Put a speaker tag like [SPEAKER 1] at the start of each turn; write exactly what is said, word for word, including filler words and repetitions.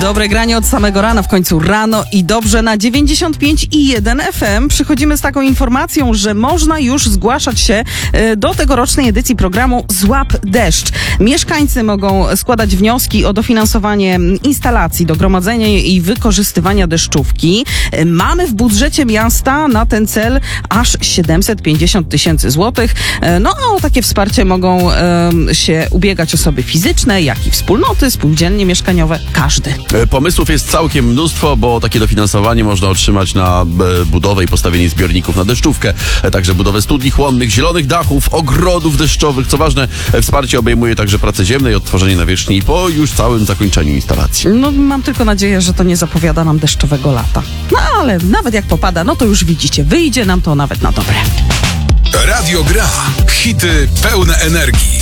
[SPEAKER 1] Dobre granie od samego rana, w końcu rano i dobrze na dziewięćdziesiąt pięć i jeden F M. Przychodzimy z taką informacją, że można już zgłaszać się do tegorocznej edycji programu Złap deszcz. Mieszkańcy mogą składać wnioski o dofinansowanie instalacji do gromadzenia i wykorzystywania deszczówki. Mamy w budżecie miasta na ten cel aż siedemset pięćdziesiąt tysięcy złotych. No a o takie wsparcie mogą um, się ubiegać osoby fizyczne, jak i wspólnoty, spółdzielnie mieszkaniowe, każdy.
[SPEAKER 2] Pomysłów jest całkiem mnóstwo, bo takie dofinansowanie można otrzymać na budowę i postawienie zbiorników na deszczówkę, także budowę studni chłonnych, zielonych dachów, ogrodów deszczowych. Co ważne, wsparcie obejmuje także pracę ziemne i odtworzenie nawierzchni po już całym zakończeniu instalacji.
[SPEAKER 1] No mam tylko nadzieję, że to nie zapowiada nam deszczowego lata. No ale nawet jak popada, no to już widzicie, wyjdzie nam to nawet na dobre.
[SPEAKER 3] Radio Gra. Hity pełne energii.